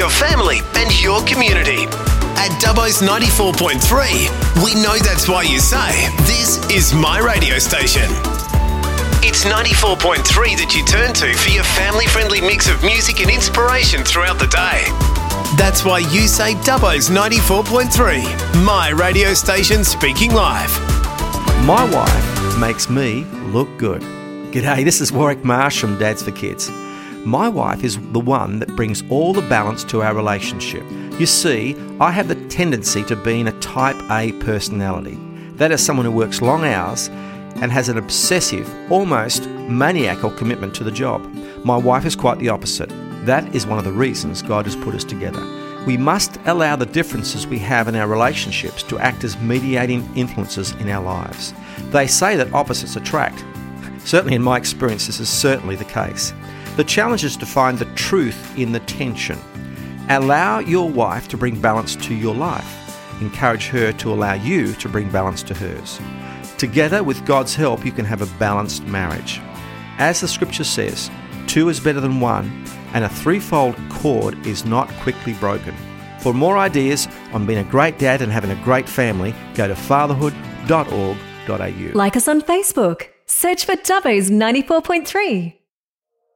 your family and your community. At Dubbo's 94.3, we know that's why you say, this is my radio station. It's 94.3 that you turn to for your family-friendly mix of music and inspiration throughout the day. That's why you say Dubbo's 94.3, my radio station speaking live. My wife makes me look good. G'day, this is Warwick Marsh from Dads for Kids. My wife is the one that brings all the balance to our relationship. You see, I have the tendency to being a type A personality. That is someone who works long hours and has an obsessive, almost maniacal commitment to the job. My wife is quite the opposite. That is one of the reasons God has put us together. We must allow the differences we have in our relationships to act as mediating influences in our lives. They say that opposites attract. Certainly in my experience, this is certainly the case. The challenge is to find the truth in the tension. Allow your wife to bring balance to your life. Encourage her to allow you to bring balance to hers. Together, with God's help, you can have a balanced marriage. As the scripture says, 2 is better than 1, and a threefold cord is not quickly broken. For more ideas on being a great dad and having a great family, go to fatherhood.org.au. Like us on Facebook. Search for Dubbo's 94.3.